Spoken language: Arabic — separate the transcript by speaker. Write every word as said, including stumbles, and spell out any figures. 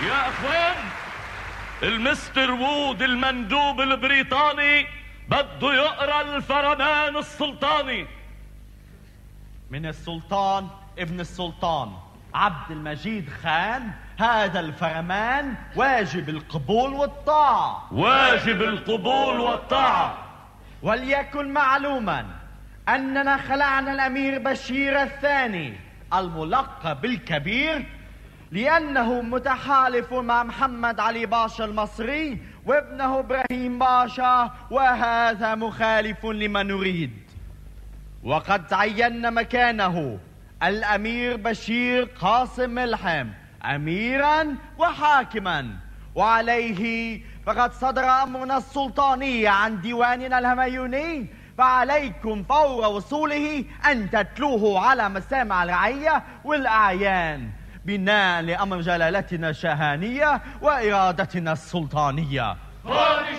Speaker 1: يا اخوان، المستر وود المندوب البريطاني بده يقرا الفرمان السلطاني.
Speaker 2: من السلطان ابن السلطان عبد المجيد خان، هذا الفرمان واجب القبول والطاعة.
Speaker 1: واجب القبول والطاعة.
Speaker 2: وليكن معلوما أننا خلعنا الأمير بشير الثاني الملقب بالكبير لأنه متحالف مع محمد علي باشا المصري وابنه إبراهيم باشا، وهذا مخالف لما نريد. وقد عينا مكانه الأمير بشير قاسم ملحم أميرا وحاكما، وعليه فقد صدر أمرنا السلطاني عن ديواننا الهميوني، فعليكم فور وصوله أن تتلوه على مسامع الرعية والأعيان بناء لأمر جلالتنا الشاهانية وإرادتنا السلطانية.